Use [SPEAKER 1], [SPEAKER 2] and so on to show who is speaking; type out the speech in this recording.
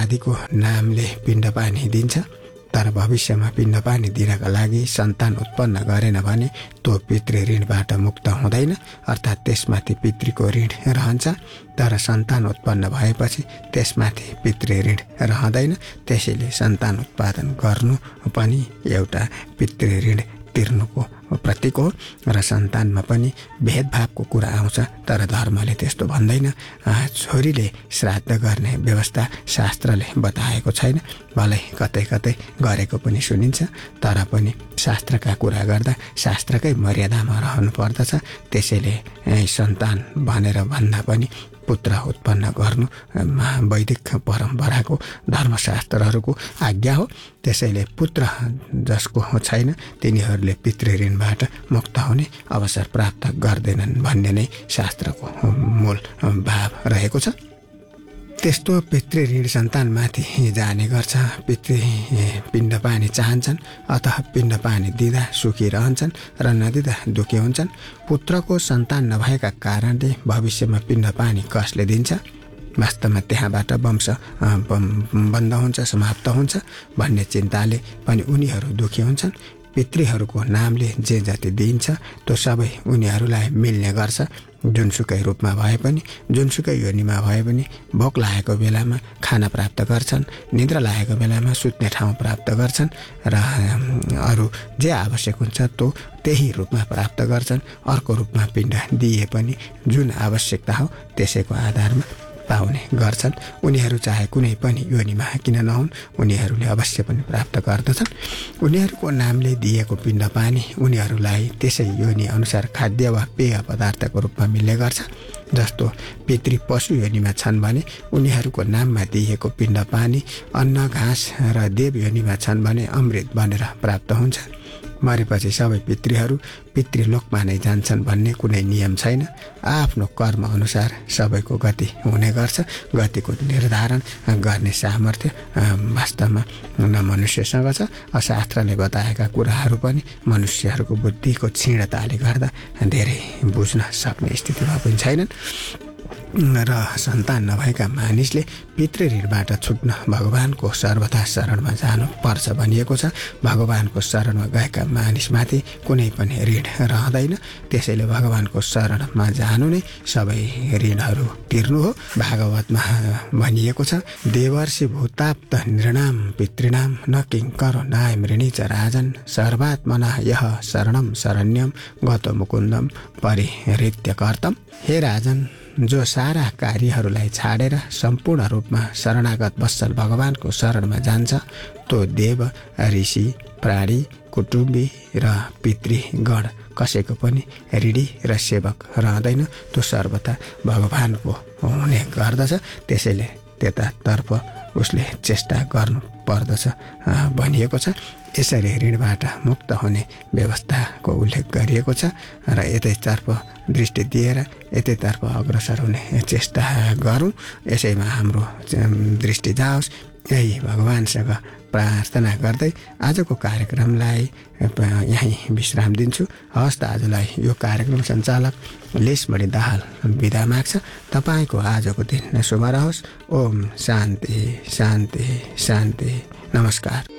[SPEAKER 1] आदिको नामले पिण्डपानी दिन्छ, तर भविष्यमा पिण्डपानी दिनका लागि सन्तान उत्पन्न गरेन भने त्यो पितृ ऋणबाट मुक्त हुँदैन, अर्थात् त्यसमाथि पितृको ऋण रहन्छ। तर सन्तान उत्पन्न भएपछि त्यसमाथि पितृ ऋण रहँदैन। त्यसैले सन्तान उत्पादन गर्नु पनि एउटा पितृ ऋण तिर्नुको प्रतीक हो र सन्तानमा पनि भेदभावको कुरा आउँछ, तर धर्मले त्यस्तो भन्दैन। छोरीले श्राद्ध गर्ने व्यवस्था शास्त्रले बताएको छैन, भलै कतै कतै गरेको पनि सुनिन्छ, तर पनि शास्त्रका कुरा गर्दा शास्त्रकै मर्यादामा रहनु पर्दछ। त्यसैले सन्तान भनेर भन्दा पनि पुत्र उत्पन्न गर्नु वैदिक परम्पराको धर्मशास्त्रहरूको आज्ञा हो। त्यसैले पुत्र जसको छैन तिनीहरूले पितृ ऋणबाट मुक्त हुने अवसर प्राप्त गर्दैनन् भन्ने नै शास्त्रको मूल भाव रहेको छ। त्यस्तो पितृ ऋण सन्तानमाथि जाने गर्छ। पिण्डपानी चाहन्छन्, अतः पिण्डपानी दिँदा सुखी रहन्छन् र नदिँदा दुःखी हुन्छन्। पुत्रको सन्तान नभएका कारणले भविष्यमा पिण्डपानी कसले दिन्छ, वास्तवमा त्यहाँबाट वंश बन्द हुन्छ, समाप्त हुन्छ भन्ने चिन्ताले पनि उनीहरू दुःखी हुन्छन्। पितृहरूको नामले जे जति दिइन्छ त्यो सबै उनीहरूलाई मिल्ने गर्छ। जुनसुकै रूपमा भए पनि, जुनसुकै योनिमा भए पनि भोक लागेको बेलामा खाना प्राप्त गर्छन्, निद्रा लागेको बेलामा सुत्ने ठाउँ प्राप्त गर्छन् र अरू जे आवश्यक हुन्छ त्यो त्यही रूपमा प्राप्त गर्छन्। अर्को रूपमा पिण्ड दिए पनि जुन आवश्यकता हो त्यसैको आधारमा पाउने गर्छन्। उनीहरू चाहे कुनै पनि योनिमा किन नहुन्, उनीहरूले अवश्य पनि प्राप्त गर्दछन्। उनीहरूको नामले दिएको पिण्डपानी उनीहरूलाई त्यसै योनि अनुसार खाद्य वा पेय पदार्थको रूपमा मिल्ने गर्छ। जस्तो पितृ पशु योनिमा छन् भने उनीहरूको नाममा दिएको पिण्डपानी अन्न, घाँस र देव योनिमा छन् भने अमृत बनेर प्राप्त हुन्छ। मरेपछि सबै पितृहरू पितृलोकमा नै जान्छन् भन्ने कुनै नियम छैन। आफ्नो कर्म अनुसार सबैको गति हुने गर्छ। गतिको निर्धारण गर्ने सामर्थ्य वास्तवमा न मनुष्यसँग छ। शास्त्रले बताएका कुराहरू पनि मनुष्यहरूको बुद्धिको क्षीणताले गर्दा धेरै बुझ्न सक्ने स्थितिमा पनि छैनन् र सन्तान नभएका मानिसले पितृ ऋणबाट छुट्न भगवानको सर्वथा शरणमा जानुपर्छ भनिएको छ। भगवानको शरणमा गएका मानिसमाथि कुनै पनि ऋण रहँदैन। त्यसैले भगवानको शरणमा जानु नै सबै ऋणहरू तिर्नु हो। भागवतमा भनिएको छ, देवर्षि भूताप्त नृणाम पितृणाम न किङ्करो नायमृणी च राजन् सर्वात्मना यः शरणं शरण्यं गतो मुकुन्दम परिहृत्य कर्तम। हे राजन, जो सारा कार्यहरूलाई छाडेर सम्पूर्ण रूपमा शरणागत वत्सल भगवानको शरणमा जान्छ त्यो देव, ऋषि, प्राणी, कुटुम्बी र पितृगण कसैको पनि ऋणी र सेवक रहँदैन। त्यो सर्वथा भगवानको हुने गर्दछ। त्यसैले त्यतातर्फ उसले चेष्टा गर्नु पर्दछ भनिएको छ। यसरी ऋणबाट मुक्त हुने व्यवस्थाको उल्लेख गरिएको छ र यतैतर्फ दृष्टि दिएर यतैतर्फ अग्रसर हुने चेष्टा गरौँ। यसैमा हाम्रो दृष्टि जाओस्, यही भगवानसँग प्रार्थना गर्दै आजको कार्यक्रमलाई यहीँ विश्राम दिन्छु। हवस् त, आजलाई यो कार्यक्रम सञ्चालक लेसमणि दाहाल बिदा माग्छ। तपाईँको आजको दिन शुभ रहोस्। ओम शान्ति शान्ति शान्ति। नमस्कार।